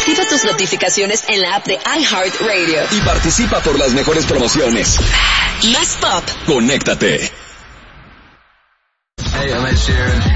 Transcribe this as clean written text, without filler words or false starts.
Activa tus notificaciones en la app de iHeartRadio. Y participa por las mejores promociones. Más pop. Conéctate. Hey, I'm Ed Sheeran.